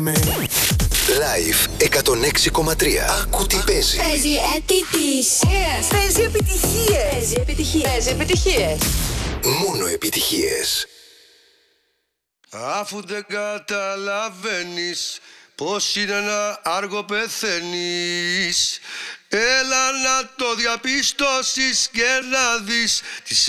Live 106,3. Άκου τι παίζει. Παίζει επιτυχίες. Παίζει επιτυχίες. Παίζει επιτυχίες. Παίζει επιτυχίες. Μόνο επιτυχίες. Αφού δεν καταλαβαίνεις πως είναι να άργο πεθαίνεις, έλα να το διαπιστώσεις και να δεις τις